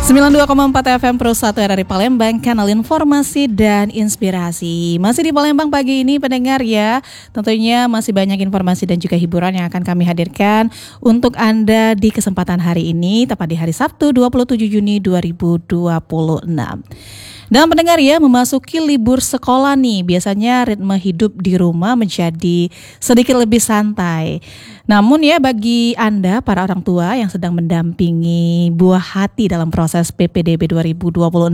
92,4 FM Pro 1 RRI Palembang, kanal informasi dan inspirasi. Masih di Palembang pagi ini pendengar ya. Tentunya masih banyak informasi dan juga hiburan yang akan kami hadirkan untuk Anda di kesempatan hari ini, tepat di hari Sabtu 27 Juni 2026. Dan pendengar ya, memasuki libur sekolah nih, biasanya ritme hidup di rumah menjadi sedikit lebih santai. Namun ya, bagi Anda para orang tua yang sedang mendampingi buah hati dalam proses PPDB 2026